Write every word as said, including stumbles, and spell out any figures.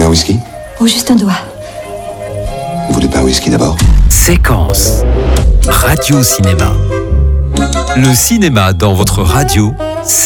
un whisky? Oh, juste un doigt. Vous voulez pas un whisky d'abord? Séquence. Radio Cinéma. Le cinéma dans votre radio